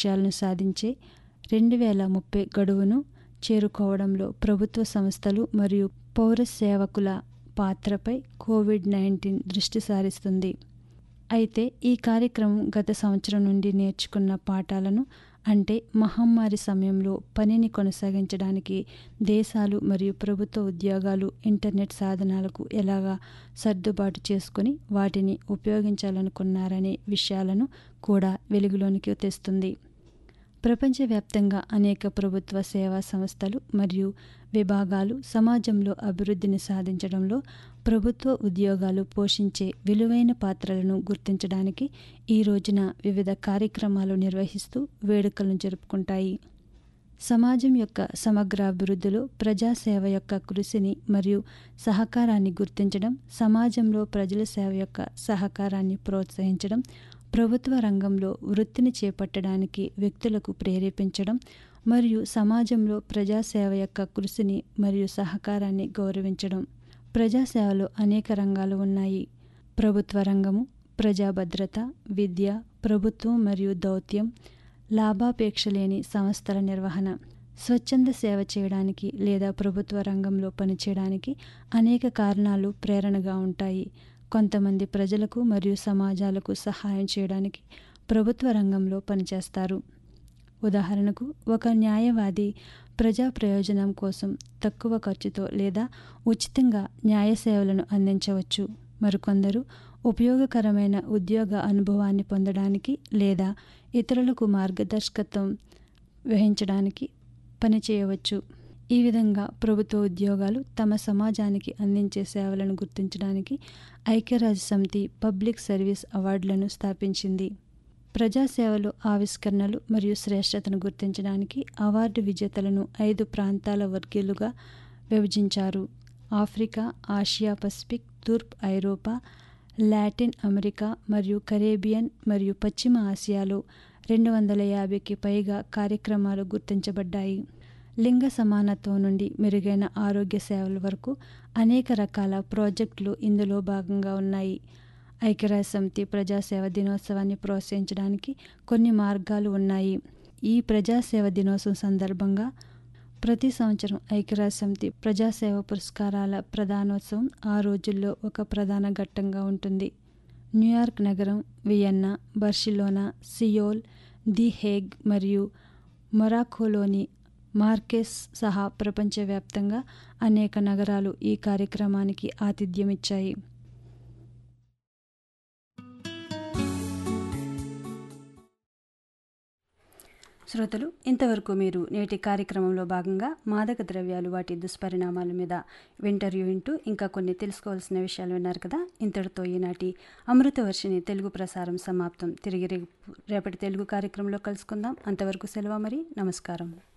లక్ష్యాలను సాధించే 2030 గడువును చేరుకోవడంలో ప్రభుత్వ సంస్థలు మరియు పౌర సేవకుల పాత్రపై కోవిడ్-19 దృష్టి సారిస్తుంది. అయితే ఈ కార్యక్రమం గత సంవత్సరం నుండి నేర్చుకున్న పాఠాలను, అంటే మహమ్మారి సమయంలో పనిని కొనసాగించడానికి దేశాలు మరియు ప్రభుత్వ ఉద్యోగాలు ఇంటర్నెట్ సాధనాలకు ఎలాగా సర్దుబాటు చేసుకుని వాటిని ఉపయోగించాలనుకున్నారనే విషయాలను కూడా వెలుగులోనికి తెస్తుంది. ప్రపంచవ్యాప్తంగా అనేక ప్రభుత్వ సేవా సంస్థలు మరియు విభాగాలు సమాజంలో అభివృద్ధిని సాధించడంలో ప్రభుత్వ ఉద్యోగాలు పోషించే విలువైన పాత్రలను గుర్తించడానికి ఈ రోజున వివిధ కార్యక్రమాలు నిర్వహిస్తూ వేడుకలను జరుపుకుంటాయి. సమాజం యొక్క సమగ్ర అభివృద్ధిలో ప్రజాసేవ యొక్క కృషిని మరియు సహకారాన్ని గుర్తించడం, సమాజంలో ప్రజల సేవ యొక్క సహకారాన్ని ప్రోత్సహించడం, ప్రభుత్వ రంగంలో వృత్తిని చేపట్టడానికి వ్యక్తులకు ప్రేరేపించడం మరియు సమాజంలో ప్రజాసేవ యొక్క కృషిని మరియు సహకారాన్ని గౌరవించడం. ప్రజాసేవలో అనేక రంగాలు ఉన్నాయి. ప్రభుత్వ రంగము, ప్రజా భద్రత, విద్య, ప్రభుత్వం మరియు దౌత్యం, లాభాపేక్ష లేని సంస్థల నిర్వహణ. స్వచ్ఛంద సేవ చేయడానికి లేదా ప్రభుత్వ రంగంలో పనిచేయడానికి అనేక కారణాలు ప్రేరణగా ఉంటాయి. కొంతమంది ప్రజలకు మరియు సమాజాలకు సహాయం చేయడానికి ప్రభుత్వ రంగంలో పనిచేస్తారు. ఉదాహరణకు, ఒక న్యాయవాది ప్రజా ప్రయోజనం కోసం తక్కువ ఖర్చుతో లేదా ఉచితంగా న్యాయ సేవలను అందించవచ్చు. మరికొందరు ఉపయోగకరమైన ఉద్యోగ అనుభవాన్ని పొందడానికి లేదా ఇతరులకు మార్గదర్శకత్వం వహించడానికి పనిచేయవచ్చు. ఈ విధంగా ప్రభుత్వ ఉద్యోగాలు తమ సమాజానికి అందించే సేవలను గుర్తించడానికి ఐక్యరాజ్యసమితి పబ్లిక్ సర్వీస్ అవార్డులను స్థాపించింది. ప్రజాసేవలో ఆవిష్కరణలు మరియు శ్రేష్టతను గుర్తించడానికి అవార్డు విజేతలను 5 ప్రాంతాల వర్గీయులుగా విభజించారు. ఆఫ్రికా, ఆసియా పసిఫిక్, తూర్పు ఐరోపా, లాటిన్ అమెరికా మరియు కరేబియన్ మరియు పశ్చిమ ఆసియాలో 250కి పైగా కార్యక్రమాలు గుర్తించబడ్డాయి. లింగ సమానత్వం నుండి మెరుగైన ఆరోగ్య సేవల వరకు అనేక రకాల ప్రాజెక్టులు ఇందులో భాగంగా ఉన్నాయి. ఐక్యరాజ్యసమితి ప్రజాసేవ దినోత్సవాన్ని ప్రోత్సహించడానికి కొన్ని మార్గాలు ఉన్నాయి. ఈ ప్రజాసేవ దినోత్సవం సందర్భంగా ప్రతి సంవత్సరం ఐక్యరాజ్యసమితి ప్రజాసేవ పురస్కారాల ప్రధానోత్సవం ఆ రోజుల్లో ఒక ప్రధాన ఘట్టంగా ఉంటుంది. న్యూయార్క్ నగరం, Vienna, Barcelona, Seoul, the Hague మరియు మొరాకోలోని మార్కేస్ సహా ప్రపంచవ్యాప్తంగా అనేక నగరాలు ఈ కార్యక్రమానికి ఆతిథ్యమిచ్చాయి. శ్రోతలు, ఇంతవరకు మీరు నేటి కార్యక్రమంలో భాగంగా మాదక ద్రవ్యాలు, వాటి దుష్పరిణామాల మీద ఇంటర్వ్యూ వింటూ ఇంకా కొన్ని తెలుసుకోవాల్సిన విషయాలు విన్నారు కదా. ఇంతటితో ఈనాటి అమృతవర్షిణి తెలుగు ప్రసారం సమాప్తం. తిరిగి రేపటి తెలుగు కార్యక్రమంలో కలుసుకుందాం. అంతవరకు సెలవు మరి. నమస్కారం.